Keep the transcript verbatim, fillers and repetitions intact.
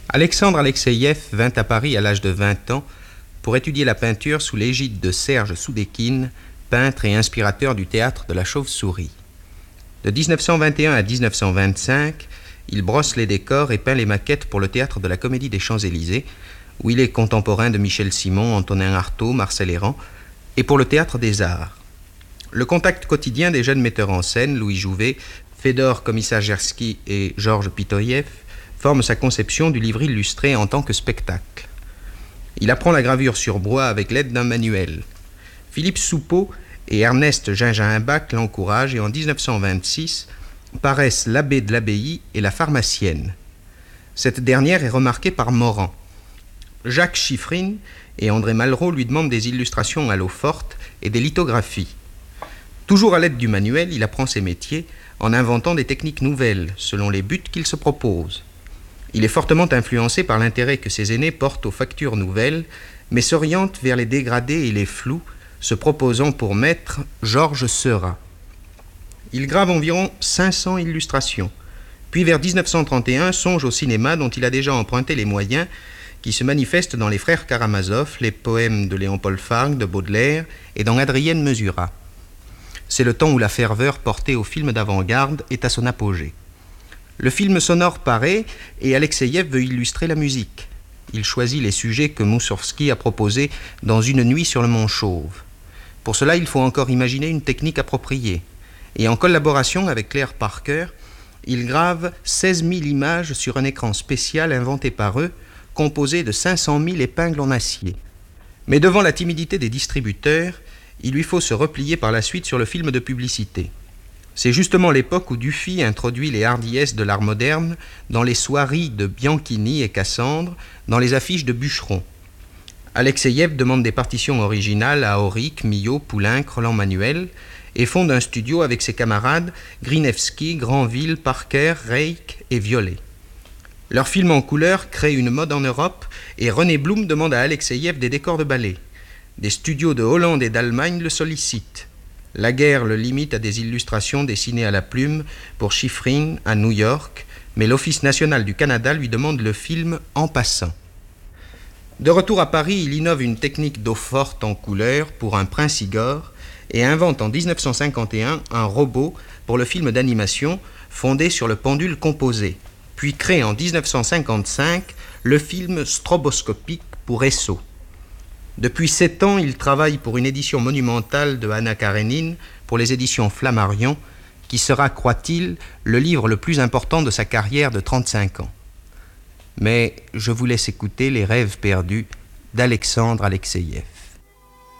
Alexandre Alexeïev vint à Paris à l'âge de vingt ans pour étudier la peinture sous l'égide de Serge Soudekine, peintre et inspirateur du théâtre de la Chauve-souris. De dix-neuf cent vingt et un à dix-neuf cent vingt-cinq, il brosse les décors et peint les maquettes pour le théâtre de la Comédie des Champs-Élysées, où il est contemporain de Michel Simon, Antonin Artaud, Marcel Hérand, et pour le Théâtre des Arts. Le contact quotidien des jeunes metteurs en scène, Louis Jouvet, Fédor Komisarjevski et Georges Pitoïev, forme sa conception du livre illustré en tant que spectacle. Il apprend la gravure sur bois avec l'aide d'un manuel. Philippe Soupeau et Ernest Gingimbach l'encouragent et en dix-neuf cent vingt-six paraissent L'abbé de l'abbaye et La pharmacienne. Cette dernière est remarquée par Morand. Jacques Chiffrine et André Malraux lui demandent des illustrations à l'eau forte et des lithographies. Toujours à l'aide du manuel, il apprend ses métiers en inventant des techniques nouvelles selon les buts qu'il se propose. Il est fortement influencé par l'intérêt que ses aînés portent aux factures nouvelles, mais s'oriente vers les dégradés et les flous, se proposant pour maître Georges Seurat. Il grave environ cinq cents illustrations, puis vers dix-neuf cent trente et un songe au cinéma dont il a déjà emprunté les moyens, qui se manifestent dans Les Frères Karamazov, les poèmes de Léon-Paul Fargue, de Baudelaire et dans Adrienne Mesurat. C'est le temps où la ferveur portée au film d'avant-garde est à son apogée. Le film sonore paraît et Alexeïev veut illustrer la musique. Il choisit les sujets que Moussorgsky a proposés dans Une nuit sur le Mont Chauve. Pour cela, il faut encore imaginer une technique appropriée. Et en collaboration avec Claire Parker, il grave seize mille images sur un écran spécial inventé par eux, composé de cinq cent mille épingles en acier. Mais devant la timidité des distributeurs, il lui faut se replier par la suite sur le film de publicité. C'est justement l'époque où Dufy introduit les hardiesses de l'art moderne dans les soieries de Bianchini et Cassandre, dans les affiches de Bûcheron. Alexeïev demande des partitions originales à Auric, Millot, Poulenc, Roland Manuel et fonde un studio avec ses camarades Grinevski, Granville, Parker, Reich et Violet. Leur film en couleur crée une mode en Europe et René Blum demande à Alexeïev des décors de ballet. Des studios de Hollande et d'Allemagne le sollicitent. La guerre le limite à des illustrations dessinées à la plume pour Chiffrine à New York, mais l'Office national du Canada lui demande le film En passant. De retour à Paris, il innove une technique d'eau forte en couleur pour un Prince Igor et invente en dix-neuf cent cinquante et un un robot pour le film d'animation fondé sur le pendule composé, puis crée en dix-neuf cent cinquante-cinq le film stroboscopique pour Esso. Depuis sept ans, il travaille pour une édition monumentale de Anna Karénine pour les éditions Flammarion, qui sera, croit-il, le livre le plus important de sa carrière de trente-cinq ans. Mais je vous laisse écouter Les rêves perdus d'Alexandre Alexeïev.